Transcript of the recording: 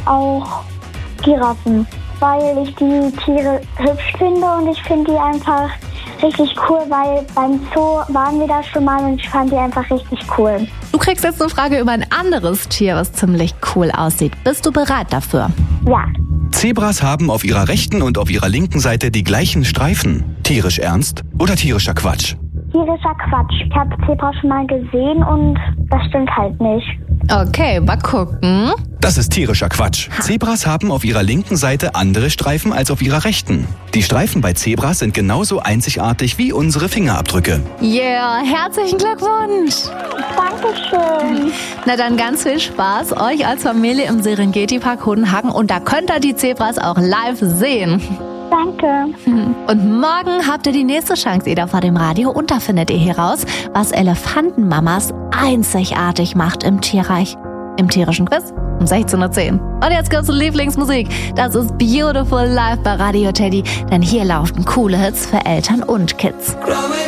auch Giraffen, weil ich die Tiere hübsch finde und ich finde die einfach richtig cool, weil beim Zoo waren wir da schon mal und ich fand die einfach richtig cool. Du kriegst jetzt eine Frage über ein anderes Tier, was ziemlich cool aussieht. Bist du bereit dafür? Ja. Zebras haben auf ihrer rechten und auf ihrer linken Seite die gleichen Streifen. Tierisch ernst oder tierischer Quatsch? Tierischer Quatsch. Ich habe Zebra schon mal gesehen und das stimmt halt nicht. Okay, mal gucken. Das ist tierischer Quatsch. Zebras haben auf ihrer linken Seite andere Streifen als auf ihrer rechten. Die Streifen bei Zebras sind genauso einzigartig wie unsere Fingerabdrücke. Yeah, herzlichen Glückwunsch. Dankeschön. Na dann ganz viel Spaß euch als Familie im Serengeti-Park Hodenhagen und da könnt ihr die Zebras auch live sehen. Danke. Und morgen habt ihr die nächste Chance wieder vor dem Radio und da findet ihr heraus, was Elefantenmamas einzigartig macht im Tierreich. Im tierischen Quiz um 16:10 Uhr. Und jetzt kommst du Lieblingsmusik. Das ist Beautiful live bei Radio Teddy, denn hier laufen coole Hits für Eltern und Kids.